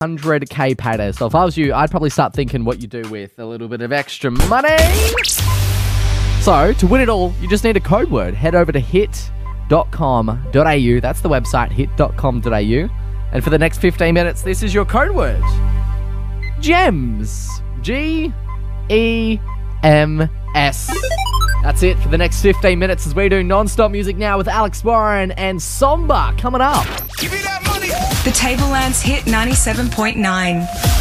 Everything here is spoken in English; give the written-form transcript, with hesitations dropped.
100k payday. So if I was you, I'd probably start thinking what you do with a little bit of extra money. So to win it all, you just need a code word. Head over to hit.com.au. That's the website, hit.com.au. And for the next 15 minutes, this is your code word. GEMS. G-E-M-S. That's it for the next 15 minutes as we do non-stop music now with Alex Warren and Somba coming up. Give me that money. The Tablelands Hit 97.9.